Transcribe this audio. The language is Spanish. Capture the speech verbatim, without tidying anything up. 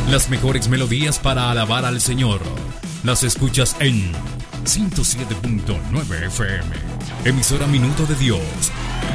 Las mejores melodías para alabar al Señor las escuchas en ciento siete punto nueve F M, emisora Minuto de Dios,